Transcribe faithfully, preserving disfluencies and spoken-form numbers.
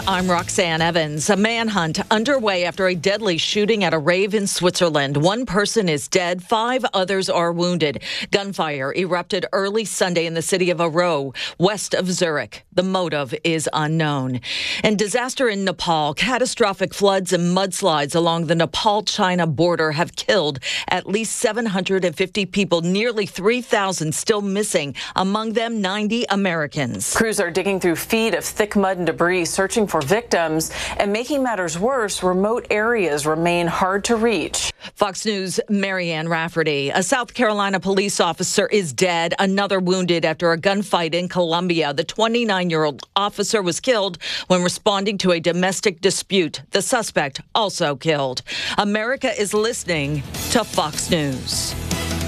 I'm Roxanne Evans. A manhunt underway after a deadly shooting at a rave in Switzerland. One person is dead, five others are wounded. Gunfire erupted early Sunday in the city of Aarau, west of Zurich. The motive is unknown. And disaster in Nepal. Catastrophic floods and mudslides along the Nepal-China border have killed at least seven hundred fifty people, nearly three thousand still missing, among them ninety Americans. Crews are digging through feet of thick mud and debris, searching for victims, and making matters worse, remote areas remain hard to reach. Fox News' Marianne Rafferty. A South Carolina police officer is dead, another wounded after a gunfight in Columbia. The twenty-nine-year-old officer was killed when responding to a domestic dispute. The suspect also killed. America is listening to Fox News.